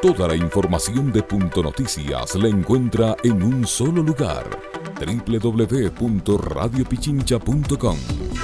Toda la información de Punto Noticias la encuentra en un solo lugar: www.radiopichincha.com.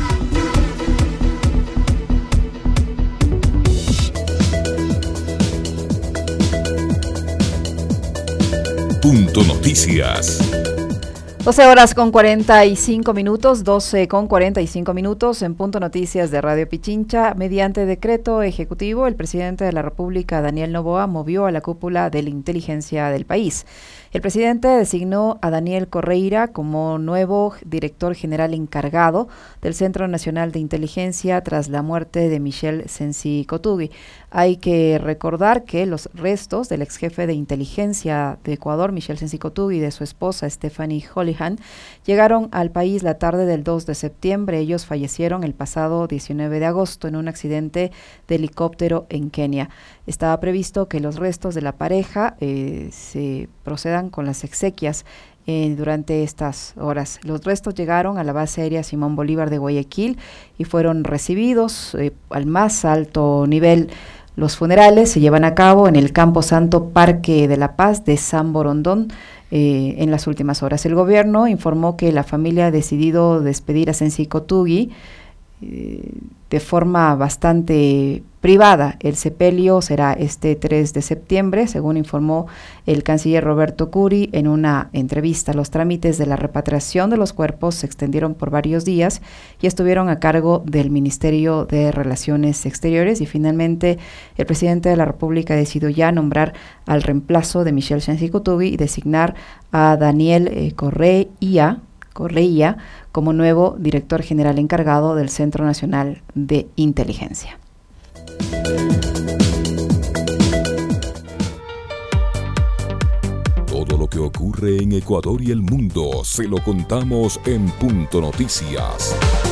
Punto Noticias. 12 horas con 45 minutos, 12 con 45 minutos en Punto Noticias de Radio Pichincha. Mediante decreto ejecutivo, el presidente de la República, Daniel Noboa, movió a la cúpula de la inteligencia del país. El presidente designó a Daniel Correira como nuevo director general encargado del Centro Nacional de Inteligencia tras la muerte de Michel Sensi Kotugui. Hay que recordar que los restos del ex jefe de inteligencia de Ecuador, Michel Sensi Kotugui, y de su esposa, Stephanie Holihan, llegaron al país la tarde del 2 de septiembre. Ellos fallecieron el pasado 19 de agosto en un accidente de helicóptero en Kenia. Estaba previsto que los restos de la pareja se procedan con las exequias durante estas horas. Los restos llegaron a la base aérea Simón Bolívar de Guayaquil y fueron recibidos al más alto nivel. Los funerales se llevan a cabo en el Campo Santo Parque de la Paz de San Borondón en las últimas horas. El gobierno informó que la familia ha decidido despedir a Sensi Kotugui de forma bastante privada. El sepelio será este 3 de septiembre, según informó el canciller Roberto Curi en una entrevista. Los trámites de la repatriación de los cuerpos se extendieron por varios días y estuvieron a cargo del Ministerio de Relaciones Exteriores, y finalmente el presidente de la República decidió ya nombrar al reemplazo de Michel Sensi Kotugui y designar a Daniel Correia como nuevo director general encargado del Centro Nacional de Inteligencia. Todo lo que ocurre en Ecuador y el mundo se lo contamos en Punto Noticias.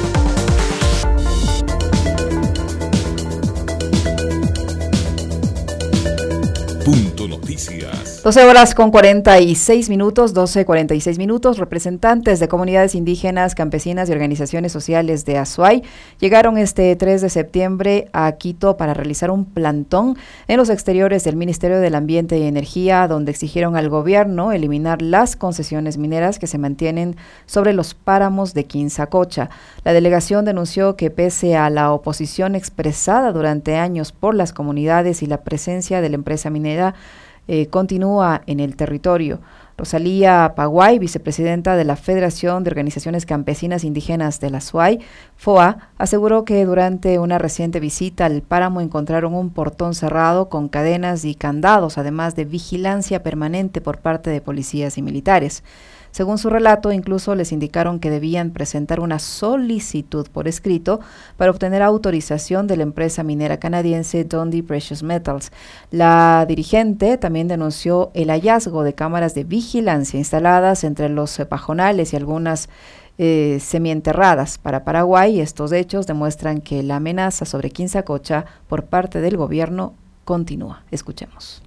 Punto Noticias. 12 horas con 46 minutos, 12:46 minutos. Representantes de comunidades indígenas, campesinas y organizaciones sociales de Azuay llegaron este 3 de septiembre a Quito para realizar un plantón en los exteriores del Ministerio del Ambiente y Energía, donde exigieron al gobierno eliminar las concesiones mineras que se mantienen sobre los páramos de Quinzacocha. La delegación denunció que pese a la oposición expresada durante años por las comunidades y la presencia de la empresa minera, continúa en el territorio. Rosalía Paguay, vicepresidenta de la Federación de Organizaciones Campesinas Indígenas de la Azuay, FOA, aseguró que durante una reciente visita al páramo encontraron un portón cerrado con cadenas y candados, además de vigilancia permanente por parte de policías y militares. Según su relato, incluso les indicaron que debían presentar una solicitud por escrito para obtener autorización de la empresa minera canadiense Dundee Precious Metals. La dirigente también denunció el hallazgo de cámaras de vigilancia instaladas entre los pajonales y algunas semienterradas. Para Paraguay, estos hechos demuestran que la amenaza sobre Quinzacocha por parte del gobierno continúa. Escuchemos.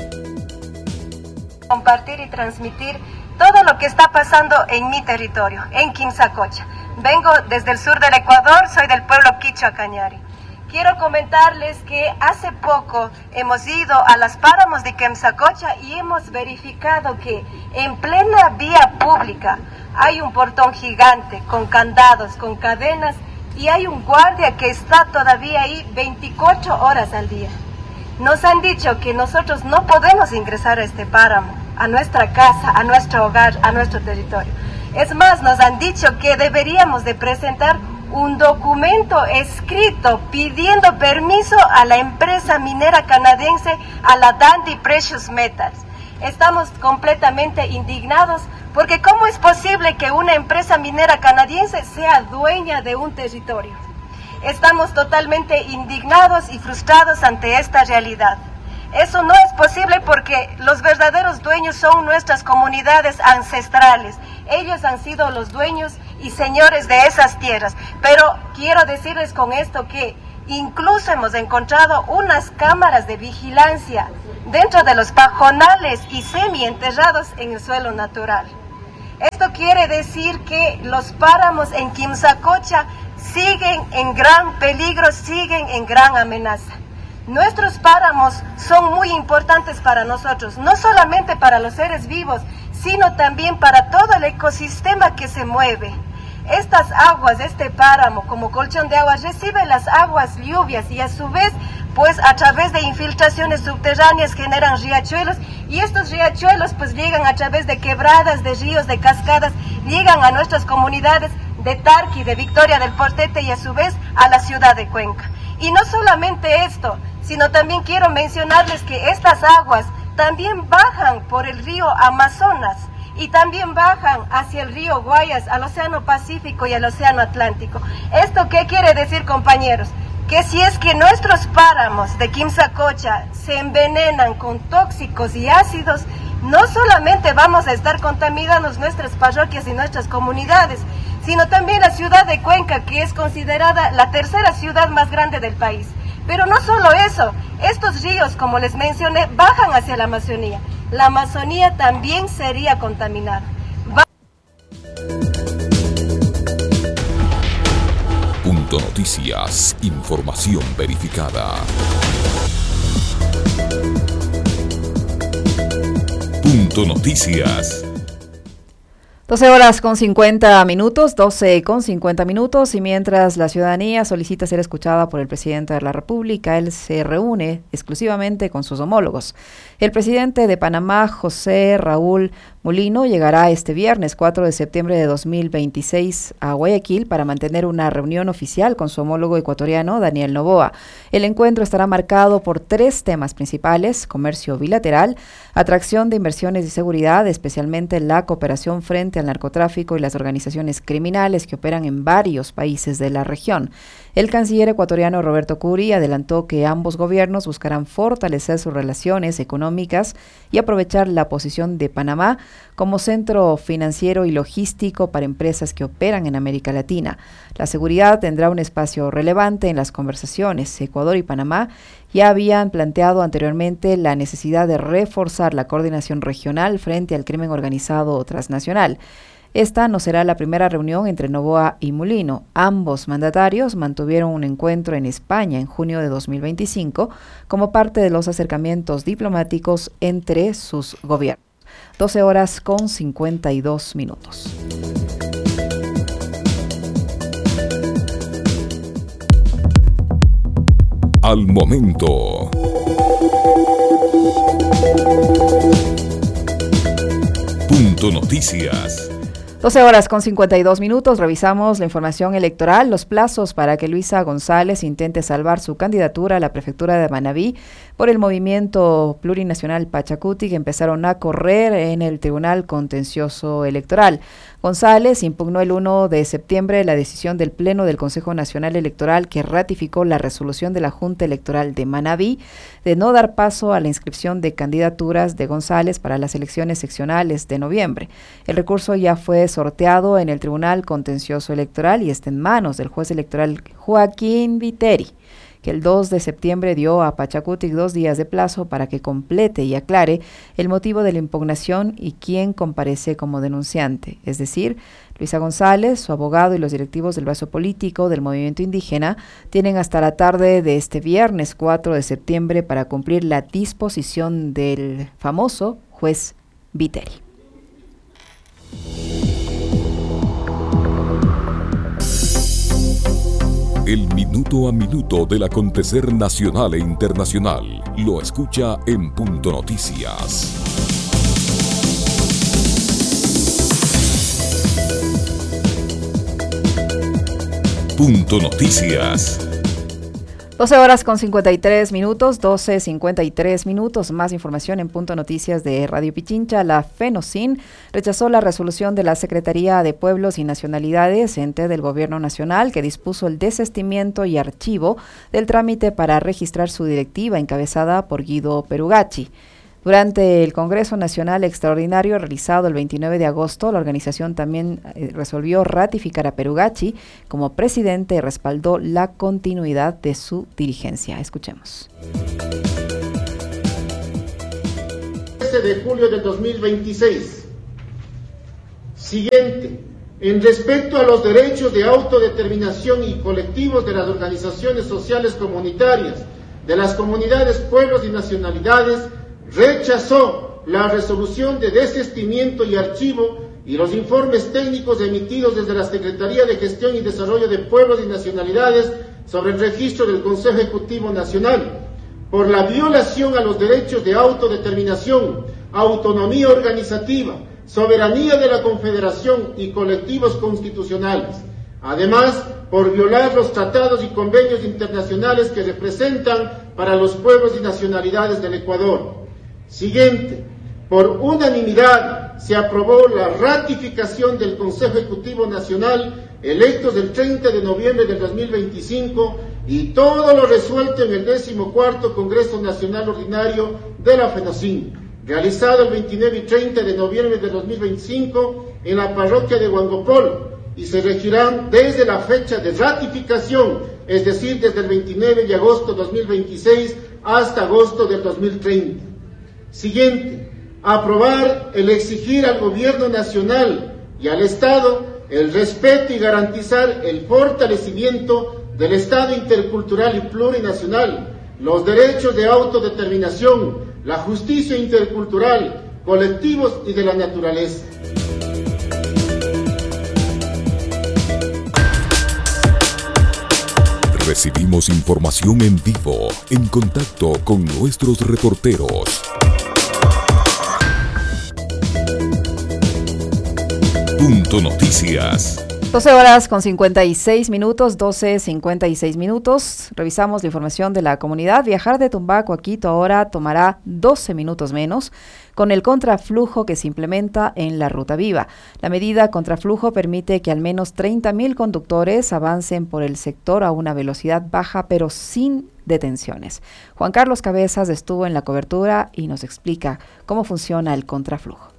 Compartir y transmitir todo lo que está pasando en mi territorio, en Quinzacocha. Vengo desde el sur del Ecuador, soy del pueblo Quichua Cañari. Quiero comentarles que hace poco hemos ido a las páramos de Quinzacocha y hemos verificado que en plena vía pública hay un portón gigante con candados, con cadenas, y hay un guardia que está todavía ahí 24 horas al día. Nos han dicho que nosotros no podemos ingresar a este páramo, a nuestra casa, a nuestro hogar, a nuestro territorio. Es más, nos han dicho que deberíamos de presentar un documento escrito pidiendo permiso a la empresa minera canadiense, a la Dundee Precious Metals. Estamos completamente indignados porque ¿cómo es posible que una empresa minera canadiense sea dueña de un territorio? Estamos totalmente indignados y frustrados ante esta realidad. Eso no es posible porque los verdaderos dueños son nuestras comunidades ancestrales. Ellos han sido los dueños y señores de esas tierras. Pero quiero decirles con esto que incluso hemos encontrado unas cámaras de vigilancia dentro de los pajonales y semienterrados en el suelo natural. Esto quiere decir que los páramos en Quinzacocha siguen en gran peligro, siguen en gran amenaza. Nuestros páramos son muy importantes para nosotros, no solamente para los seres vivos, sino también para todo el ecosistema que se mueve. Estas aguas, este páramo, como colchón de aguas, recibe las aguas lluvias y a su vez, pues a través de infiltraciones subterráneas generan riachuelos y estos riachuelos pues llegan a través de quebradas, de ríos, de cascadas, llegan a nuestras comunidades de Tarqui, de Victoria del Portete y a su vez a la ciudad de Cuenca. Y no solamente esto, sino también quiero mencionarles que estas aguas también bajan por el río Amazonas y también bajan hacia el río Guayas, al Océano Pacífico y al Océano Atlántico. ¿Esto qué quiere decir, compañeros? Que si es que nuestros páramos de Quimsacocha se envenenan con tóxicos y ácidos, no solamente vamos a estar contaminando nuestras parroquias y nuestras comunidades, sino también la ciudad de Cuenca, que es considerada la tercera ciudad más grande del país. Pero no solo eso, estos ríos, como les mencioné, bajan hacia la Amazonía. La Amazonía también sería contaminada. Punto Noticias, información verificada. Punto Noticias. 12 horas con 50 minutos, 12 con 50 minutos, y mientras la ciudadanía solicita ser escuchada por el presidente de la República, él se reúne exclusivamente con sus homólogos. El presidente de Panamá, José Raúl Mulino, llegará este viernes 4 de septiembre de 2026 a Guayaquil para mantener una reunión oficial con su homólogo ecuatoriano, Daniel Noboa. El encuentro estará marcado por 3 temas principales: comercio bilateral, atracción de inversiones y seguridad, especialmente la cooperación frente al narcotráfico y las organizaciones criminales que operan en varios países de la región. El canciller ecuatoriano Roberto Curi adelantó que ambos gobiernos buscarán fortalecer sus relaciones económicas y aprovechar la posición de Panamá como centro financiero y logístico para empresas que operan en América Latina. La seguridad tendrá un espacio relevante en las conversaciones. Ecuador y Panamá ya habían planteado anteriormente la necesidad de reforzar la coordinación regional frente al crimen organizado transnacional. Esta no será la primera reunión entre Noboa y Mulino. Ambos mandatarios mantuvieron un encuentro en España en junio de 2025 como parte de los acercamientos diplomáticos entre sus gobiernos. 12 horas con 52 minutos. Al momento. Punto Noticias. 12 horas con 52 minutos, revisamos la información electoral. Los plazos para que Luisa González intente salvar su candidatura a la prefectura de Manabí por el movimiento plurinacional Pachacuti que empezaron a correr en el Tribunal Contencioso Electoral. González impugnó el 1 de septiembre la decisión del Pleno del Consejo Nacional Electoral que ratificó la resolución de la Junta Electoral de Manabí de no dar paso a la inscripción de candidaturas de González para las elecciones seccionales de noviembre. El recurso ya fue sorteado en el Tribunal Contencioso Electoral y está en manos del juez electoral Joaquín Viteri, que el 2 de septiembre dio a Pachacuti 2 días de plazo para que complete y aclare el motivo de la impugnación y quién comparece como denunciante, es decir, Luisa González, su abogado y los directivos del brazo político del movimiento indígena tienen hasta la tarde de este viernes 4 de septiembre para cumplir la disposición del famoso juez Viteri. El minuto a minuto del acontecer nacional e internacional lo escucha en Punto Noticias. Punto Noticias. 12 horas con 53 minutos, 12:53 minutos. Más información en Punto Noticias de Radio Pichincha. La FENOCIN rechazó la resolución de la Secretaría de Pueblos y Nacionalidades, ente del Gobierno Nacional, que dispuso el desistimiento y archivo del trámite para registrar su directiva encabezada por Guido Perugacci. Durante el Congreso Nacional Extraordinario realizado el 29 de agosto, la organización también resolvió ratificar a Perugacci como presidente y respaldó la continuidad de su dirigencia. Escuchemos. 13 de julio de 2026. Siguiente. En respecto a los derechos de autodeterminación y colectivos de las organizaciones sociales comunitarias de las Comunidades, Pueblos y Nacionalidades rechazó la resolución de desistimiento y archivo y los informes técnicos emitidos desde la Secretaría de Gestión y Desarrollo de Pueblos y Nacionalidades sobre el registro del Consejo Ejecutivo Nacional, por la violación a los derechos de autodeterminación, autonomía organizativa, soberanía de la Confederación y colectivos constitucionales. Además, por violar los tratados y convenios internacionales que representan para los pueblos y nacionalidades del Ecuador. Siguiente, por unanimidad se aprobó la ratificación del Consejo Ejecutivo Nacional, electos el 30 de noviembre del 2025, y todo lo resuelto en el 14º Congreso Nacional Ordinario de la FENACIN, realizado el 29 y 30 de noviembre de 2025 en la parroquia de Huangopolo, y se regirán desde la fecha de ratificación, es decir, desde el 29 de agosto de 2026 hasta agosto del 2030. Siguiente, aprobar el exigir al Gobierno Nacional y al Estado el respeto y garantizar el fortalecimiento del Estado intercultural y plurinacional, los derechos de autodeterminación, la justicia intercultural, colectivos y de la naturaleza. Recibimos información en vivo, en contacto con nuestros reporteros. Punto Noticias. 12 horas con 56 minutos, 12:56 minutos. Revisamos la información de la comunidad. Viajar de Tumbaco a Quito ahora tomará 12 minutos menos con el contraflujo que se implementa en la Ruta Viva. La medida contraflujo permite que al menos 30.000 conductores avancen por el sector a una velocidad baja pero sin detenciones. Juan Carlos Cabezas estuvo en la cobertura y nos explica cómo funciona el contraflujo.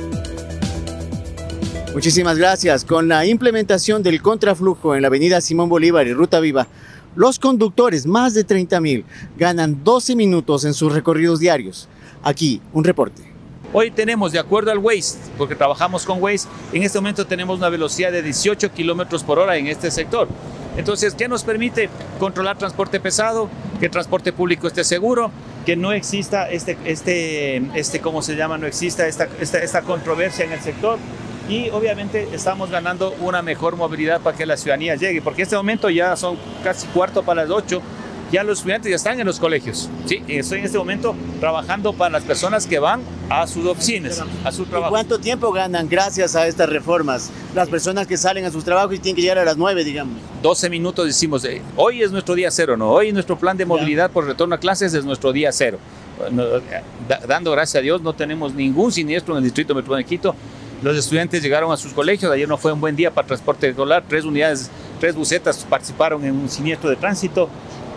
Muchísimas gracias. Con la implementación del contraflujo en la avenida Simón Bolívar y Ruta Viva, los conductores, más de 30.000, ganan 12 minutos en sus recorridos diarios. Aquí, un reporte. Hoy tenemos, de acuerdo al Waze, porque trabajamos con Waze, en este momento tenemos una velocidad de 18 kilómetros por hora en este sector. Entonces, ¿qué nos permite controlar transporte pesado? Que el transporte público esté seguro, que no exista ¿cómo se llama? No exista esta controversia en el sector. Y obviamente estamos ganando una mejor movilidad para que la ciudadanía llegue, porque en este momento ya son casi 7:45, ya los estudiantes ya están en los colegios. Sí, estoy en este momento trabajando para las personas que van a sus oficinas, a su trabajo. ¿Y cuánto tiempo ganan gracias a estas reformas? Las personas que salen a sus trabajos y tienen que llegar a las 9, digamos. 12 minutos decimos, hoy es nuestro día cero, ¿no? Hoy nuestro plan de movilidad por retorno a clases es nuestro día cero. Dando gracias a Dios, no tenemos ningún siniestro en el Distrito Metropolitano de Quito. Los estudiantes llegaron a sus colegios. Ayer no fue un buen día para transporte escolar. 3 busetas participaron en un siniestro de tránsito.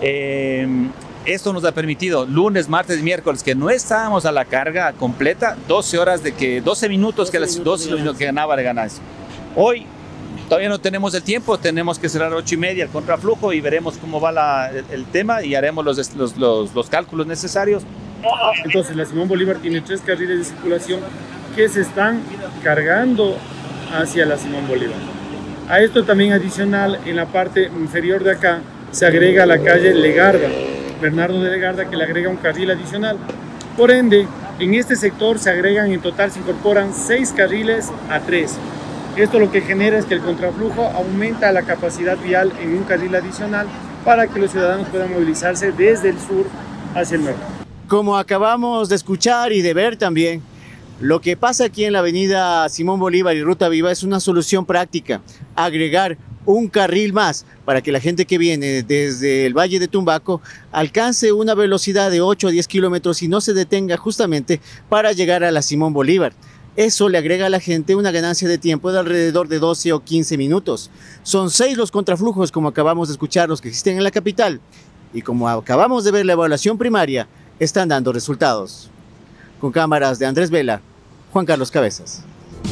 Esto nos ha permitido lunes, martes y miércoles que no estábamos a la carga completa, 12 minutos que ganaba de ganancia. Hoy todavía no tenemos el tiempo, tenemos que cerrar 8:30 el contraflujo y veremos cómo va el tema y haremos los cálculos necesarios. Entonces la Simón Bolívar tiene 3 carriles de circulación que se están cargando hacia la Simón Bolívar. A esto también adicional, en la parte inferior de acá, se agrega la calle Legarda, Bernardo de Legarda, que le agrega un carril adicional. Por ende, en este sector se incorporan 6 carriles a 3. Esto lo que genera es que el contraflujo aumenta la capacidad vial en un carril adicional para que los ciudadanos puedan movilizarse desde el sur hacia el norte. Como acabamos de escuchar y de ver también, lo que pasa aquí en la avenida Simón Bolívar y Ruta Viva es una solución práctica, agregar un carril más para que la gente que viene desde el Valle de Tumbaco alcance una velocidad de 8 a 10 kilómetros y no se detenga justamente para llegar a la Simón Bolívar. Eso le agrega a la gente una ganancia de tiempo de alrededor de 12 o 15 minutos. Son 6 los contraflujos, como acabamos de escuchar, los que existen en la capital. Y como acabamos de ver la evaluación primaria, están dando resultados. Con cámaras de Andrés Vela, Juan Carlos Cabezas.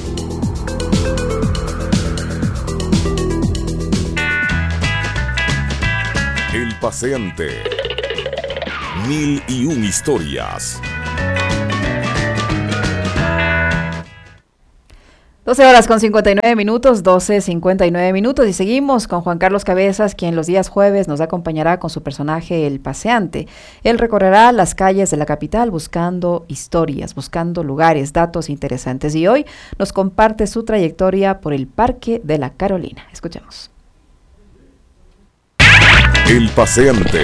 El paseante. 1001 historias. 12 horas con 59 minutos, 12:59 minutos, y seguimos con Juan Carlos Cabezas, quien los días jueves nos acompañará con su personaje El Paseante. Él recorrerá las calles de la capital buscando historias, buscando lugares, datos interesantes, y hoy nos comparte su trayectoria por el Parque de la Carolina. Escuchemos. El Paseante.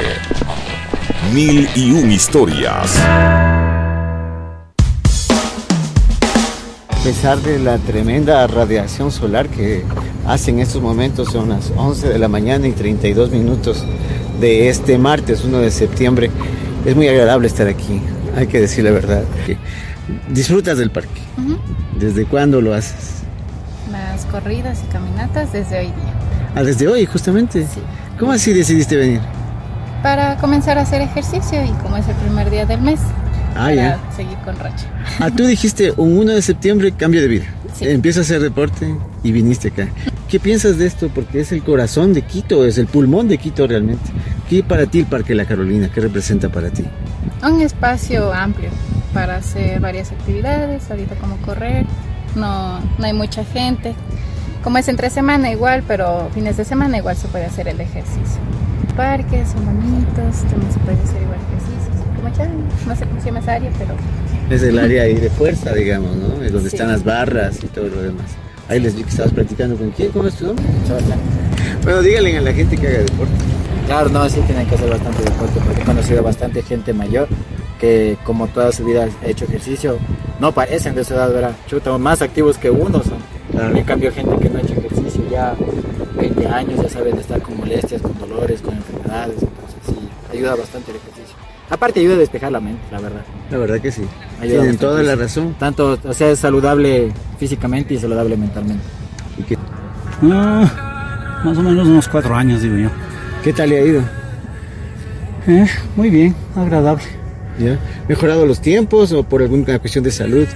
1001 historias. A pesar de la tremenda radiación solar que hace en estos momentos, son las 11 de la mañana y 32 minutos de este martes 1 de septiembre, es muy agradable estar aquí, hay que decir la verdad. ¿Disfrutas del parque? ¿Desde cuándo lo haces? Las corridas y caminatas desde hoy día. Ah, ¿desde hoy justamente? Sí. ¿Cómo así decidiste venir? Para comenzar a hacer ejercicio, y como es el primer día del mes, para seguir con racha. Ah, tú dijiste un 1 de septiembre cambio de vida. Sí. Empiezo a hacer deporte y viniste acá. ¿Qué piensas de esto? Porque es el corazón de Quito, es el pulmón de Quito realmente. ¿Qué para ti el Parque La Carolina? ¿Qué representa para ti? Un espacio amplio para hacer varias actividades, ahorita como correr, no hay mucha gente. Como es entre semana igual, pero fines de semana igual se puede hacer el ejercicio. Parques son bonitos, también se puede hacer igual ejercicios. Como ya, no sé cómo se llama esa área, pero... Es el área ahí de fuerza, digamos, ¿no? Es donde Sí. están las barras y todo lo demás. Ahí les vi que estabas practicando con quién, ¿cómo es tu nombre? Bueno, díganle a la gente que haga deporte. Claro, no, sí tienen que hacer bastante deporte, porque he conocido bastante gente mayor que como toda su vida ha hecho ejercicio, no parecen de su edad, ¿verdad? Chuta, más activos que uno son. Claro. En cambio, gente que no ha hecho ejercicio ya 20 años, ya saben estar con molestias, con dolores, con enfermedades, entonces sí, ayuda bastante el ejercicio. Aparte ayuda a despejar la mente, la verdad. La verdad que sí. Ayuda Tienen bastante. toda la razón. Tanto, o sea, es saludable físicamente y saludable mentalmente. ¿Y qué, Más o menos unos 4 años, digo yo. qué tal le ha ido? Muy bien, agradable. ¿Ya? ¿Mejorado los tiempos o por alguna cuestión de salud?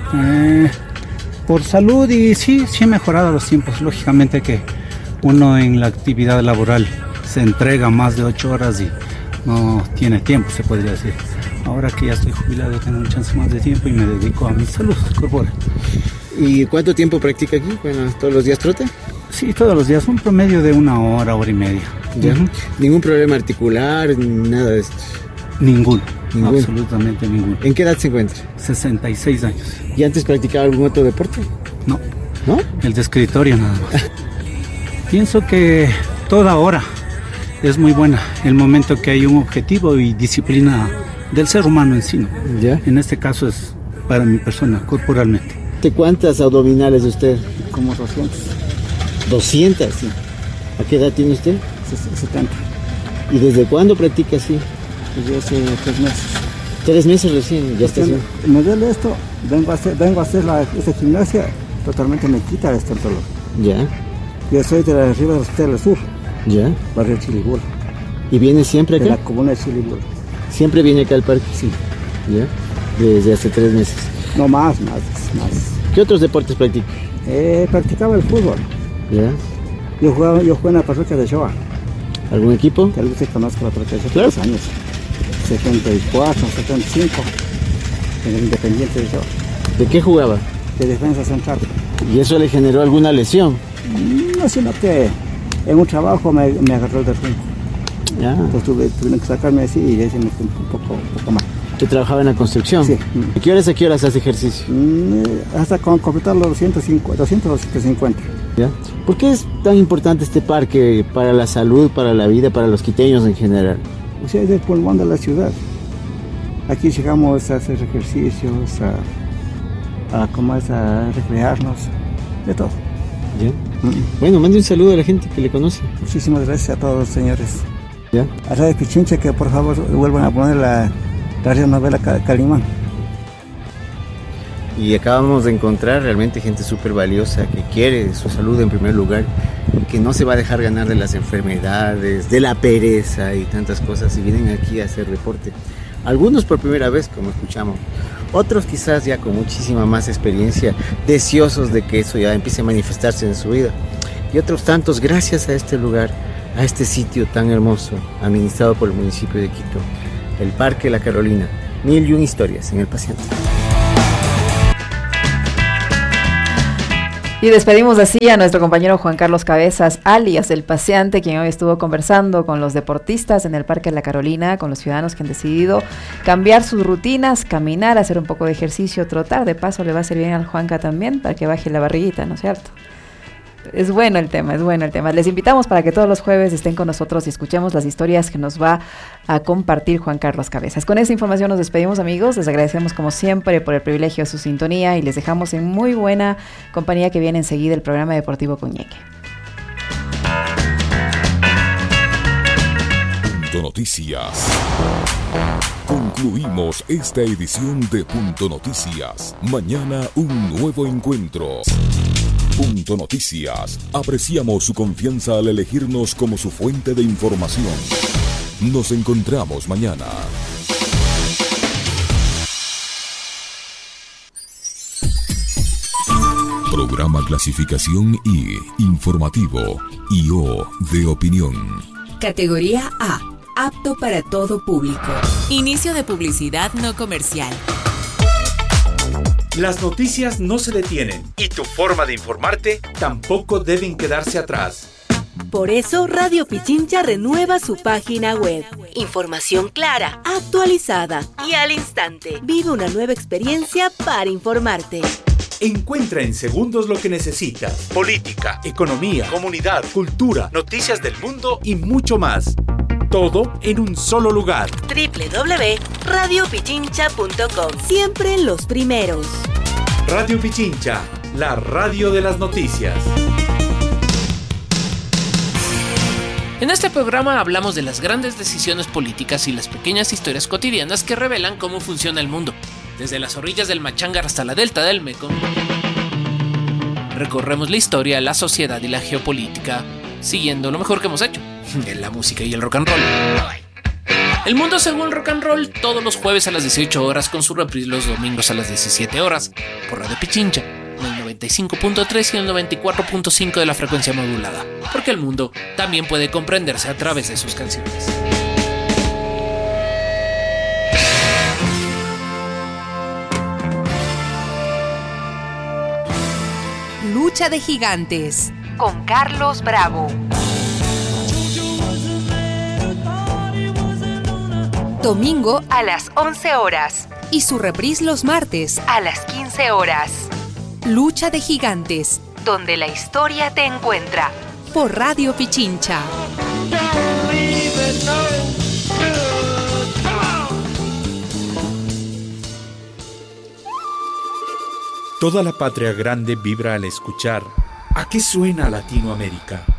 Por salud, y sí he mejorado los tiempos. Lógicamente que uno en la actividad laboral se entrega más de 8 horas y no tiene tiempo, se podría decir. Ahora que ya estoy jubilado, tengo un chance más de tiempo y me dedico a mi salud corporal. ¿Y cuánto tiempo practica aquí? Bueno, ¿todos los días trote? Sí, todos los días, un promedio de 1 hora, hora y media. ¿Ya? Ujú. ¿Ningún problema articular, nada de esto? Ninguno, Ninguno. absolutamente ninguno. ¿En qué edad se encuentra? 66 años. ¿Y antes practicaba algún otro deporte? No, ¿No? el de escritorio nada más. Pienso que toda hora es muy buena, el momento que hay un objetivo y disciplina del ser humano en sí, ¿no? ¿Ya? En este caso es para mi persona, corporalmente. ¿De cuántas abdominales usted? Como 200, 200. Sí. ¿A qué edad tiene usted? 70. ¿Y desde cuándo practica así? Yo hace 3 meses. 3 meses recién, ya está haciendo. Me duele esto, vengo a hacer esta gimnasia, totalmente me quita este dolor. Ya, Yo soy de la Riva del Hospital del Sur, ya. barrio Chilibol, ¿Y viene siempre de la acá? comuna de Chilibol. Siempre viene acá al parque. Sí, Ya, desde hace 3 meses. no más. ¿Qué otros deportes practica? Practicaba el fútbol. Ya. Yo jugué en la parroquia de Shoah. ¿Algún equipo? Tal vez se conozca la parroquia de Shoah, Claro. 3 años. 74, 75, en el Independiente de Shoah, ¿De qué jugaba? de defensa central. ¿Y eso le generó alguna lesión? No, sino que en un trabajo me agarró el derrumbe. Ya. Pues tuvieron que sacarme así y ese me fue un poco mal. ¿Que trabajaba en la construcción? Sí. ¿De qué horas a qué horas hace ejercicio? Hasta completar los 200 o 150. ¿Ya? ¿Por qué es tan importante este parque para la salud, para la vida, para los quiteños en general? O sea, es el pulmón de la ciudad. Aquí llegamos a hacer ejercicios, a recrearnos, de todo. ¿Ya? Bueno, mande un saludo a la gente que le conoce. Muchísimas gracias a todos, señores. ¿Ya? A Radio Pichincha, que por favor vuelvan a poner la radionovela Calimán. Y acabamos de encontrar realmente gente súper valiosa que quiere su salud en primer lugar y que no se va a dejar ganar de las enfermedades, de la pereza y tantas cosas, y vienen aquí a hacer deporte. Algunos por primera vez, como escuchamos, otros quizás ya con muchísima más experiencia, deseosos de que eso ya empiece a manifestarse en su vida, y otros tantos gracias a este lugar, a este sitio tan hermoso administrado por el municipio de Quito, el Parque La Carolina. 1001 historias en El Paseante. Y despedimos así a nuestro compañero Juan Carlos Cabezas, alias El Paseante, quien hoy estuvo conversando con los deportistas en el Parque La Carolina, con los ciudadanos que han decidido cambiar sus rutinas, caminar, hacer un poco de ejercicio, trotar. De paso le va a hacer bien al Juanca también para que baje la barriguita, ¿no es cierto? Es bueno el tema, es bueno el tema. Les invitamos para que todos los jueves estén con nosotros y escuchemos las historias que nos va a compartir Juan Carlos Cabezas. Con esta información nos despedimos, amigos. Les agradecemos como siempre por el privilegio de su sintonía y les dejamos en muy buena compañía, que viene enseguida el programa deportivo con Ñeque. Punto Noticias. Concluimos esta edición de Punto Noticias. Mañana un nuevo encuentro. Punto Noticias. Apreciamos su confianza al elegirnos como su fuente de información. Nos encontramos mañana. Programa Clasificación I, Informativo, y O de Opinión. Categoría A, apto para todo público. Inicio de publicidad no comercial. Las noticias no se detienen y tu forma de informarte tampoco deben quedarse atrás. Por eso Radio Pichincha renueva su página web. Información clara, actualizada y al instante. Vive una nueva experiencia para informarte. Encuentra en segundos lo que necesitas. Política, economía, comunidad, cultura, noticias del mundo y mucho más. Todo en un solo lugar. www.radiopichincha.com. Siempre los primeros. Radio Pichincha, la radio de las noticias. En este programa hablamos de las grandes decisiones políticas y las pequeñas historias cotidianas que revelan cómo funciona el mundo. Desde las orillas del Machangar hasta la delta del Mekong, recorremos la historia, la sociedad y la geopolítica, siguiendo lo mejor que hemos hecho, en la música y el rock and roll. El mundo según rock and roll, todos los jueves a las 18 horas, con su reprise los domingos a las 17 horas, por Radio Pichincha, en el 95.3 y el 94.5 de la frecuencia modulada, porque el mundo también puede comprenderse a través de sus canciones. Lucha de Gigantes, con Carlos Bravo. Domingo a las 11 horas y su reprise los martes a las 15 horas. Lucha de Gigantes, donde la historia te encuentra, por Radio Pichincha. Toda la patria grande vibra al escuchar ¿a qué suena Latinoamérica?